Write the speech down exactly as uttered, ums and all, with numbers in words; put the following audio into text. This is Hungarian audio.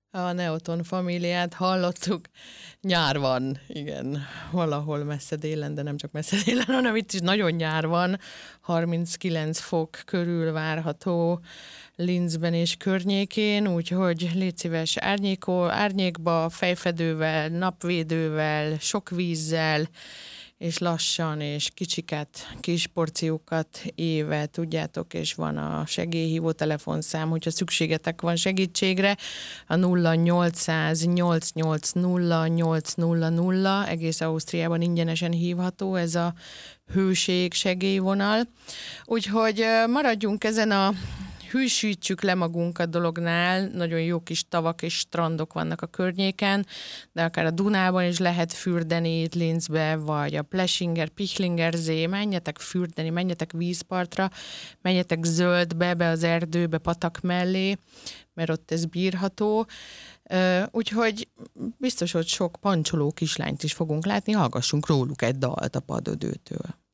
A Neoton Familiát hallottuk. Nyár van, igen, valahol messze délen, de nem csak messze délen, hanem itt is nagyon nyár van. harminckilenc fok körül várható Linzben és környékén, úgyhogy légy szíves árnyékol, árnyékba, fejfedővel, napvédővel, sok vízzel, és lassan, és kicsiket, kis porciókat éve, tudjátok, és van a segélyhívó telefonszám, hogyha szükségetek van segítségre, a nulla nyolcszáz nyolcszáznyolcvan nyolcszáz, egész Ausztriában ingyenesen hívható ez a hőség segélyvonal. Úgyhogy maradjunk ezen a hűsítsük le magunkat dolognál, nagyon jó kis tavak és strandok vannak a környéken, de akár a Dunában is lehet fürdeni itt Linzbe, vagy a Pleschinger, Pichlingerzé, menjetek fürdeni, menjetek vízpartra, menjetek zöldbe, be az erdőbe, patak mellé, mert ott ez bírható. Úgyhogy biztos, hogy sok pancsoló kislányt is fogunk látni, hallgassunk róluk egy dalt a Padödőtől.